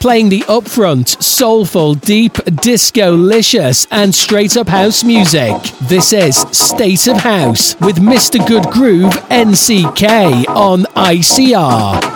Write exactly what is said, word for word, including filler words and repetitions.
playing the upfront, soulful, deep, disco-licious and straight-up house music. This is State of House with Mister Good Groove N C K on I C R.